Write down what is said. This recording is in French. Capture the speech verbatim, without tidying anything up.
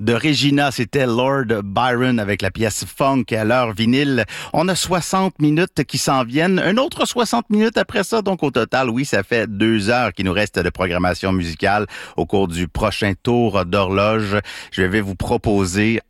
de Regina, c'était Lord Byron avec la pièce Funk à l'heure vinyle. On a soixante minutes qui s'en viennent. Un autre soixante minutes après ça. Donc, au total, oui, ça fait deux heures qu'il nous reste de programmation musicale au cours du prochain tour d'horloge. Je vais vous proposer